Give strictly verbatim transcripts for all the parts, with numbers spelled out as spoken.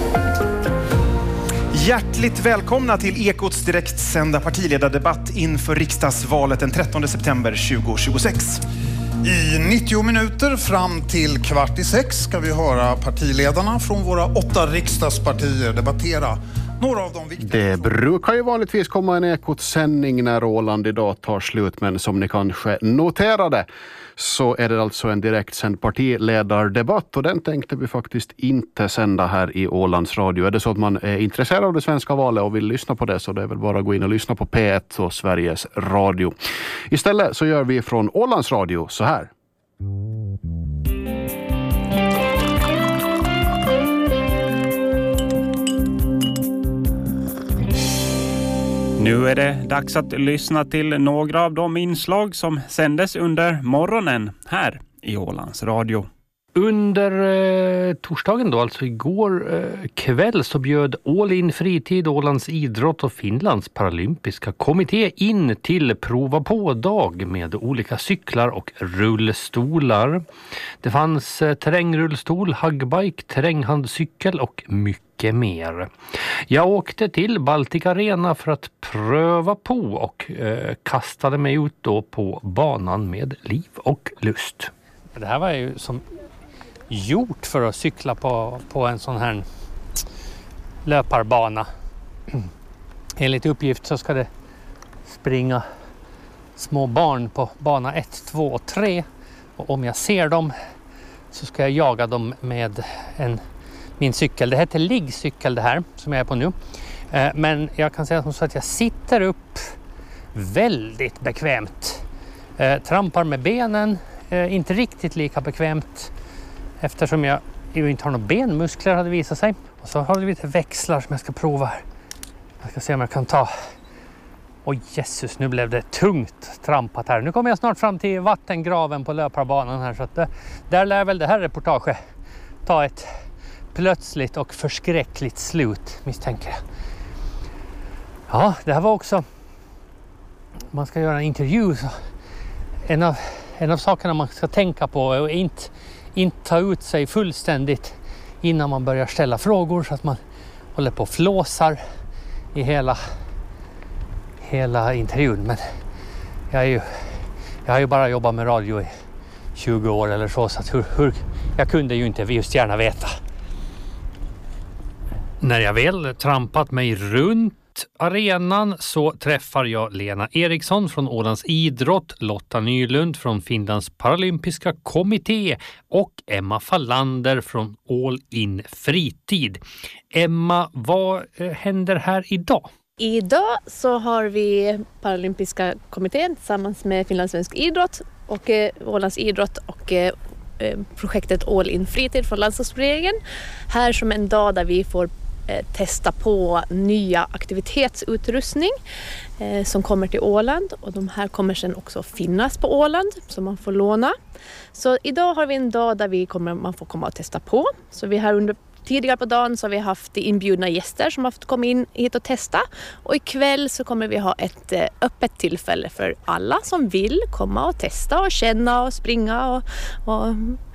Hjärtligt välkomna till Ekots direktsända partiledardebatt inför riksdagsvalet den trettonde september tjugohundratjugosex. I nittio minuter fram till kvart i sex ska vi höra partiledarna från våra åtta riksdagspartier debattera några av de viktiga. Det brukar ju vanligtvis komma en Ekot-sändning när Åland idag tar slut, men som ni kanske noterade så är det alltså en direktsänd partiledardebatt, och den tänkte vi faktiskt inte sända här i Ålands Radio. Är det så att man är intresserad av det svenska valet och vill lyssna på det, så det är väl bara att gå in och lyssna på P ett och Sveriges Radio. Istället så gör vi från Ålands Radio så här. Nu är det dags att lyssna till några av de inslag som sändes under morgonen här i Ålands Radio. Under eh, torsdagen då, alltså igår eh, kväll, så bjöd All in Fritid, Ålands idrott och Finlands paralympiska kommitté in till prova på-dag med olika cyklar och rullstolar. Det fanns eh, terrängrullstol, hugbike, terränghandcykel och mycket mer. Jag åkte till Baltic Arena för att pröva på och eh, kastade mig ut då på banan med liv och lust. Det här var ju som gjort för att cykla på, på en sån här löparbana. Enligt uppgift så ska det springa små barn på bana ett, två och tre. Och om jag ser dem så ska jag jaga dem med en, min cykel. Det heter liggcykel det här som jag är på nu. Eh, men jag kan säga som så att jag sitter upp väldigt bekvämt. Eh, trampar med benen, eh, inte riktigt lika bekvämt. Eftersom jag ju inte har några benmuskler, hade visat sig. Och så har vi lite växlar som jag ska prova här. Jag ska se om jag kan ta. Oj Jesus, nu blev det tungt trampat här. Nu kommer jag snart fram till vattengraven på löparbanan här. Så att det, där lär väl det här reportaget ta ett plötsligt och förskräckligt slut, misstänker jag. Ja, det här var också... Man ska göra en intervju. Så en, av, en av sakerna man ska tänka på är att inte... inte ta ut sig fullständigt innan man börjar ställa frågor, så att man håller på och flåsar i hela hela intervjun. Men jag är ju jag har ju bara jobbat med radio i tjugo år eller så, så att hur, hur jag kunde ju inte just gärna veta. När jag väl trampat mig runt arenan så träffar jag Lena Eriksson från Ålands idrott, Lotta Nylund från Finlands paralympiska kommitté och Emma Fallander från All in Fritid. Emma, vad händer här idag? Idag så har vi paralympiska kommittén tillsammans med Finlands svensk idrott och eh, Ålands idrott och eh, projektet All in Fritid från landslagsregeringen här som en dag där vi får testa på nya aktivitetsutrustning eh, som kommer till Åland, och de här kommer sen också finnas på Åland som man får låna. Så idag har vi en dag där vi kommer, man får komma och testa på. Så vi har under tidigare på dagen så har vi haft inbjudna gäster som har fått komma in hit och testa, och ikväll så kommer vi ha ett eh, öppet tillfälle för alla som vill komma och testa och känna och springa och, och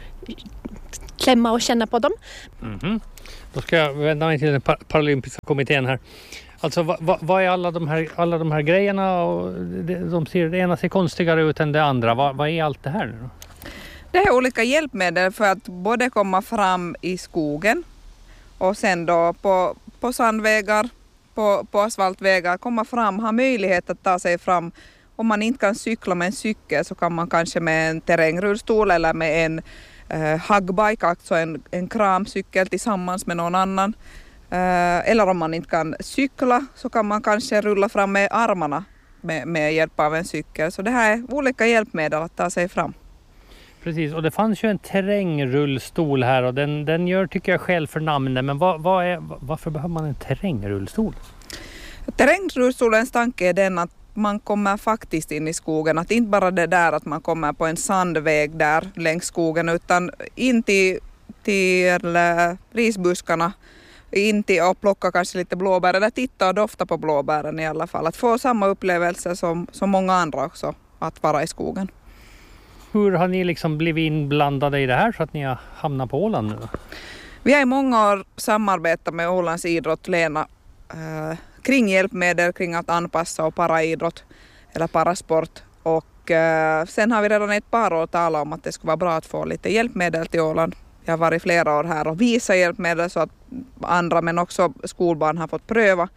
klämma och känna på dem. Mm-hmm. Då ska jag vända mig till den paralympiska kommittén här. Alltså vad, vad är alla de här, alla de här grejerna? Och de ser, det ena ser konstigare ut än det andra. Vad, vad är allt det här nu då? Det är olika hjälpmedel för att både komma fram i skogen och sen då på, på sandvägar, på, på asfaltvägar, komma fram, ha möjlighet att ta sig fram. Om man inte kan cykla med en cykel så kan man kanske med en terrängrullstol eller med en Uh, hugbike, alltså en, en kramcykel tillsammans med någon annan. Uh, eller om man inte kan cykla så kan man kanske rulla fram med armarna med, med hjälp av en cykel. Så det här är olika hjälpmedel att ta sig fram. Precis, och det fanns ju en terrängrullstol här och den, den gör, tycker jag, själv för namnet. Men vad, vad är, varför behöver man en terrängrullstol? Terrängrullstolens tanke är den att man kommer faktiskt in i skogen. Att inte bara det där att man kommer på en sandväg där längs skogen, utan in till, till risbuskarna, in till och plocka kanske lite blåbär eller titta och dofta på blåbären i alla fall. Att få samma upplevelse som, som många andra också, att vara i skogen. Hur har ni liksom blivit inblandade i det här så att ni har hamnat på Åland nu? Vi har i många år samarbetat med Ålands idrott, Lena, eh, kring hjälpmedel, kring att anpassa och paraidrott eller parasport. Och eh, sen har vi redan ett par år talat om att det skulle vara bra att få lite hjälpmedel till Åland. Jag har varit flera år här och visat hjälpmedel så att andra men också skolbarn har fått pröva.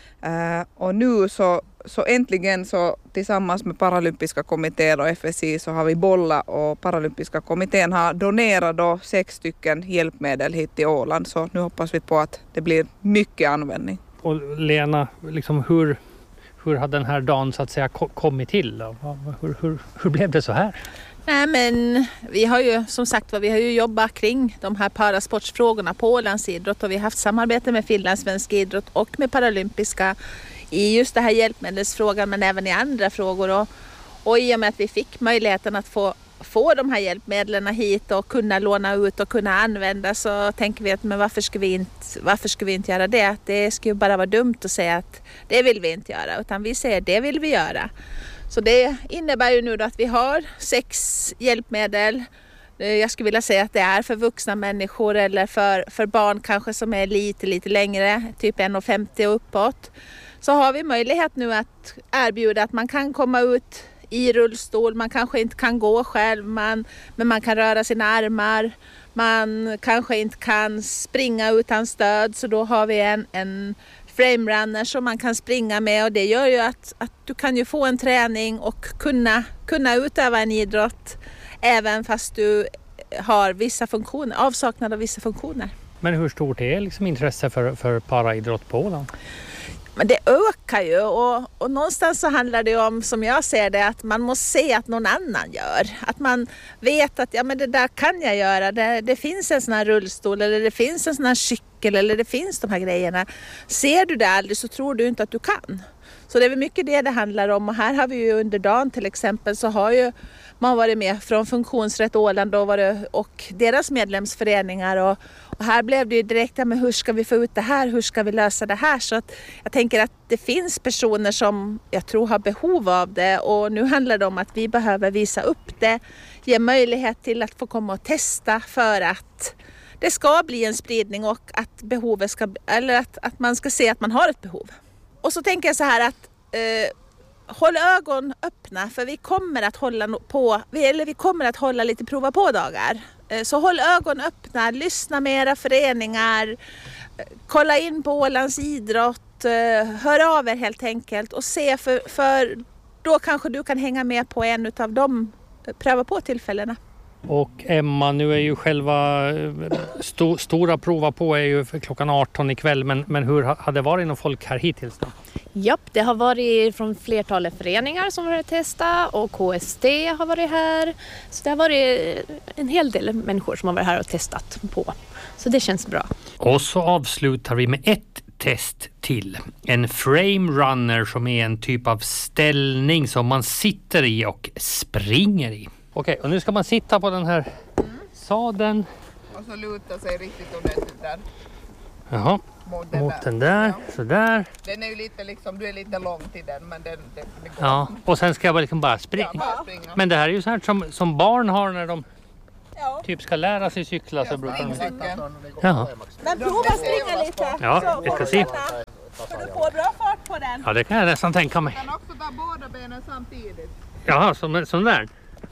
Uh, och nu så, så äntligen så tillsammans med Paralympiska kommittén och F S I så har vi bollat och Paralympiska kommittén har donerat då sex stycken hjälpmedel hit till Åland. Så nu hoppas vi på att det blir mycket användning. Och Lena, liksom hur, hur har den här dagen så att säga kommit till? Då? Hur, hur, hur blev det så här? Nej, men vi har ju som sagt vi har ju jobbat kring de här parasportsfrågorna på Ålands idrott och vi har haft samarbete med finlandssvensk idrott och med Paralympiska i just det här hjälpmedelsfrågan men även i andra frågor och, och i och med att vi fick möjligheten att få, få de här hjälpmedlen hit och kunna låna ut och kunna använda så tänker vi att men varför ska vi inte, varför ska vi inte göra det? Det skulle bara vara dumt att säga att det vill vi inte göra utan vi säger det vill vi göra. Så det innebär ju nu då att vi har sex hjälpmedel. Jag skulle vilja säga att det är för vuxna människor eller för, för barn kanske som är lite, lite längre, typ en komma femtio och uppåt. Så har vi möjlighet nu att erbjuda att man kan komma ut i rullstol, man kanske inte kan gå själv, man, men man kan röra sina armar. Man kanske inte kan springa utan stöd så då har vi en... en frame runner som man kan springa med och det gör ju att, att du kan ju få en träning och kunna, kunna utöva en idrott även fast du har vissa funktioner, avsaknad av vissa funktioner. Men hur stort är liksom intresse för, för paraidrott på Åland? Men det ökar ju och, och någonstans så handlar det om, som jag ser det, att man måste se att någon annan gör. Att man vet att ja, men det där kan jag göra. Det, det finns en sån här rullstol eller det finns en sån här cykel eller det finns de här grejerna. Ser du det aldrig så tror du inte att du kan. Så det är väl mycket det det handlar om och här har vi ju under dagen till exempel så har ju man varit med från Funktionsrätt Åland och, varit, och deras medlemsföreningar och, och här blev det ju direkt ja, men hur ska vi få ut det här, hur ska vi lösa det här så att jag tänker att det finns personer som jag tror har behov av det och nu handlar det om att vi behöver visa upp det, ge möjlighet till att få komma och testa för att det ska bli en spridning och att behovet ska, eller att, att man ska se att man har ett behov. Och så tänker jag så här att eh, håll ögon öppna för vi kommer att hålla på, eller vi kommer att hålla lite prova på dagar. Eh, så håll ögon öppna, lyssna med era föreningar, eh, kolla in på Ålands idrott, eh, hör av er helt enkelt och se för, för då kanske du kan hänga med på en av de pröva på tillfällena. Och Emma, nu är ju själva sto, stora prova på är ju för klockan arton ikväll, men, men hur har det varit någon folk här hittills då? Japp, det har varit från flertalet föreningar som har testat och K S D har varit här. Så det har varit en hel del människor som har varit här och testat på. Så det känns bra. Och så avslutar vi med ett test till. En frame runner som är en typ av ställning som man sitter i och springer i. Okej, och nu ska man sitta på den här mm. sadeln. Och så luta sig riktigt ordentligt där. Jaha, mot den mot där. Den där, ja. Sådär. Den är ju lite liksom, du är lite lång till den, men den, den, den går. Ja, och sen ska jag bara, liksom bara, springa. Ja, bara springa. Men det här är ju så här som, som barn har när de ja. typ ska lära sig cykla. Så brukar de... Ja. Men prova springa lite. Ja, vi ska se. Så du får bra fart på den. Ja, det kan jag nästan tänka mig. Du kan också ta båda benen samtidigt. Jaha, som, som där.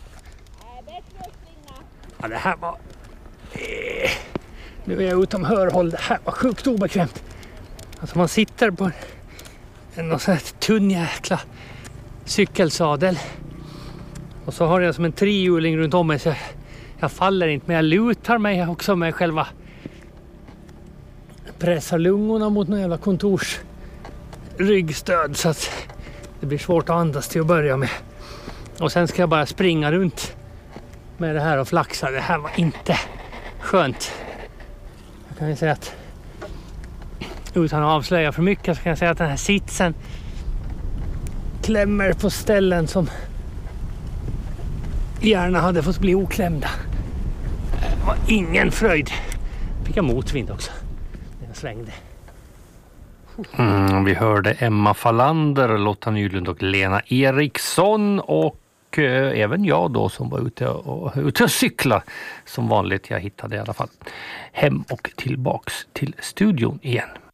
Ja, det här var... Eh, nu är jag utom hörhåll. Det här var sjukt obekvämt. Alltså man sitter på en, en sån här tunn jäkla cykelsadel. Och så har jag som en trehjuling runt om mig så jag, jag faller inte. Men jag lutar mig också med själva... Pressar lungorna mot någon jävla kontors ryggstöd så att det blir svårt att andas till att börja med. Och sen ska jag bara springa runt med det här och flaxa. Det här var inte skönt. Jag kan ju säga att utan att avslöja för mycket så kan jag säga att den här sitsen klämmer på ställen som gärna hade fått bli oklämda. Det var ingen fröjd. Fick jag motvind också. Den svängde. Mm, vi hörde Emma Fallander, Lotta Nylund och Lena Eriksson och och eh, även jag då som var ute och, ute och cykla som vanligt. Jag hittade i alla fall hem och tillbaks till studion igen.